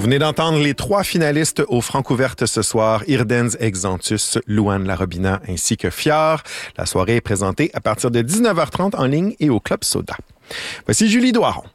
venez d'entendre les 3 finalistes aux Francouvertes ce soir, Irdens Exantus, Louane Larobina ainsi que Fiar. La soirée est présentée à partir de 19h30 en ligne et au Club Soda. Voici Julie Doiron.